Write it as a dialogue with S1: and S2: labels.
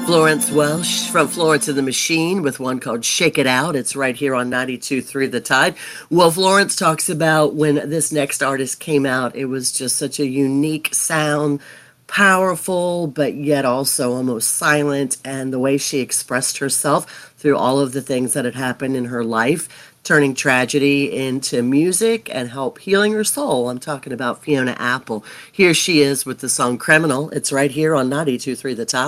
S1: Florence Welsh from Florence and the Machine with one called Shake It Out. It's right here on 92.3 The Tide. Well, Florence talks about when this next artist came out, it was just such a unique sound, powerful, but yet also almost silent. And the way she expressed herself through all of the things that had happened in her life, turning tragedy into music and help healing her soul. I'm talking about Fiona Apple. Here she is with the song Criminal. It's right here on 92.3 The Tide.